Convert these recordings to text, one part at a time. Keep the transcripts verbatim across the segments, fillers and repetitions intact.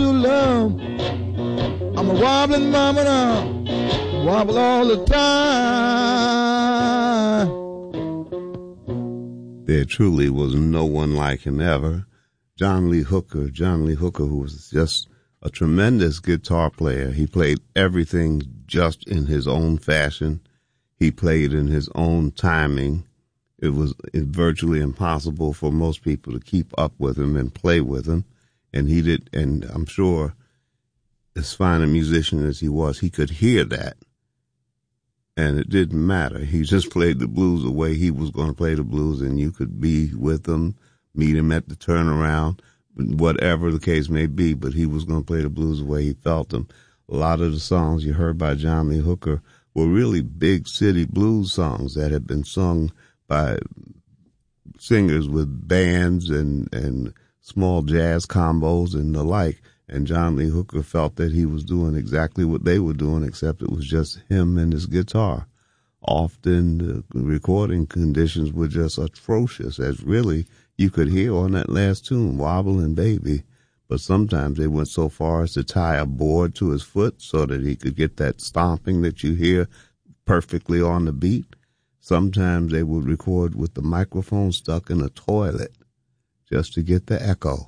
to love. I'm a wobbling mama now, wobble all the time. There truly was no one like him ever. John Lee Hooker, John Lee Hooker, who was just a tremendous guitar player. He played everything just in his own fashion. He played in his own timing. It was virtually impossible for most people to keep up with him and play with him. And he did, and I'm sure as fine a musician as he was, he could hear that. And it didn't matter. He just played the blues the way he was going to play the blues, and you could be with him, meet him at the turnaround, whatever the case may be, but he was going to play the blues the way he felt them. A lot of the songs you heard by John Lee Hooker were really big city blues songs that had been sung by singers with bands and, and small jazz combos and the like. And John Lee Hooker felt that he was doing exactly what they were doing, except it was just him and his guitar. Often the recording conditions were just atrocious, as really you could hear on that last tune, Wobblin' Baby. But sometimes they went so far as to tie a board to his foot so that he could get that stomping that you hear perfectly on the beat. Sometimes they would record with the microphone stuck in a toilet just to get the echo.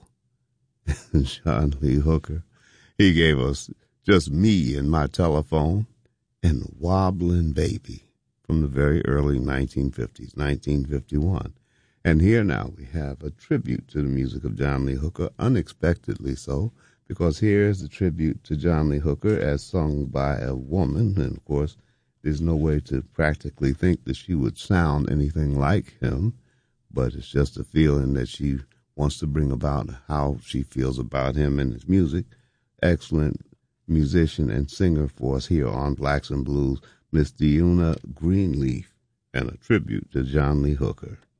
John Lee Hooker, he gave us just me and my telephone and Wobblin' Baby from the very early nineteen fifties, nineteen fifty-one. And here now we have a tribute to the music of John Lee Hooker, unexpectedly so, because here is the tribute to John Lee Hooker as sung by a woman. And, of course, there's no way to practically think that she would sound anything like him, but it's just a feeling that she wants to bring about how she feels about him and his music. Excellent musician and singer for us here on Blacks and Blues, Miss Deuna Greenleaf, and a tribute to John Lee Hooker.